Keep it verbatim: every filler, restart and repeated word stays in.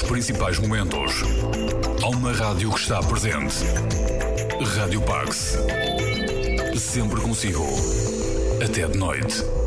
principais momentos. Há uma rádio que está presente. Rádio Pax. Sempre consigo. Até de noite.